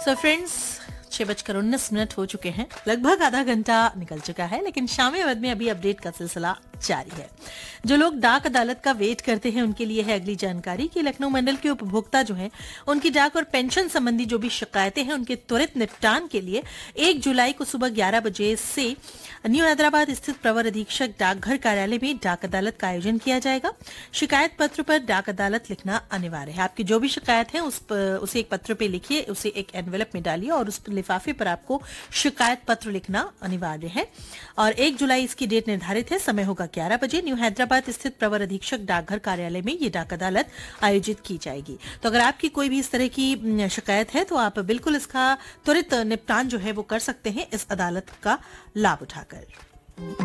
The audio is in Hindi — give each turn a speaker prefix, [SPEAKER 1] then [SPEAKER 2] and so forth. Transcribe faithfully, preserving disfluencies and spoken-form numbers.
[SPEAKER 1] सो फ्रेंड्स, छह बजकर उन्नीस मिनट हो चुके हैं। लगभग आधा घंटा निकल चुका है, लेकिन शामी अवध में अभी अपडेट का सिलसिला जारी है। जो लोग डाक अदालत का वेट करते हैं उनके लिए है अगली जानकारी कि लखनऊ मंडल के उपभोक्ता जो हैं उनकी डाक और पेंशन संबंधी जो भी शिकायतें हैं उनके त्वरित निपटान के लिए एक जुलाई को सुबह ग्यारह बजे से न्यू हैदराबाद स्थित प्रवर अधीक्षक डाकघर कार्यालय में डाक अदालत का आयोजन किया जाएगा। शिकायत पत्र पर डाक अदालत लिखना अनिवार्य है। आपकी जो भी शिकायत है उस पर, उसे एक पत्र पे लिखिए, उसे एक एनवेलप में डालिए और उस लिफाफे पर आपको शिकायत पत्र लिखना अनिवार्य है। और एक जुलाई इसकी डेट निर्धारित है। समय होगा ग्यारह बजे। न्यू हैदराबाद स्थित प्रवर अधीक्षक डाकघर कार्यालय में ये डाक अदालत आयोजित की जाएगी। तो अगर आपकी कोई भी इस तरह की शिकायत है तो आप बिल्कुल इसका त्वरित निपटान जो है वो कर सकते हैं इस अदालत का लाभ उठाकर।